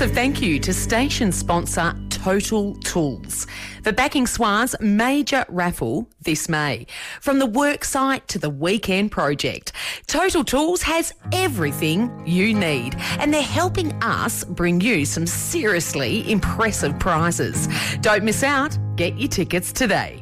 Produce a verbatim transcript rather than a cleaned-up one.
massive thank you to station sponsor Total Tools for backing S W A's major raffle this May. From the worksite to the weekend project, Total Tools has everything you need, and they're helping us bring you some seriously impressive prizes. Don't miss out. Get your tickets today.